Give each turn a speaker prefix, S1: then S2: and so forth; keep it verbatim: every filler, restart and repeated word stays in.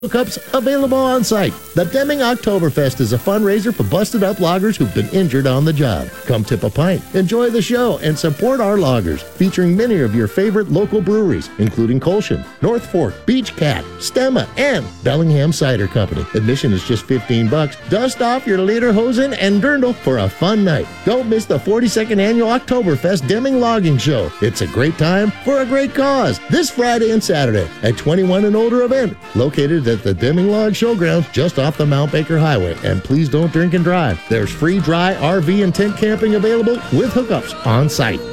S1: Cups available on site. The Deming Oktoberfest is a fundraiser for busted up loggers who've been injured on the job. Come tip a pint, enjoy the show, and support our loggers, featuring many of your favorite local breweries, including Colshan, North Fork, Beach Cat, Stemma, and Bellingham Cider Company. Admission is just fifteen bucks. Dust off your lederhosen and dirndl for a fun night. Don't miss the forty-second annual Oktoberfest Deming Logging Show. It's a great time for a great cause. This Friday and Saturday at twenty-one and older event, located at the Deming Log Showgrounds just off the Mount Baker Highway. And please don't drink and drive. There's free dry R V and tent camping available with hookups on site.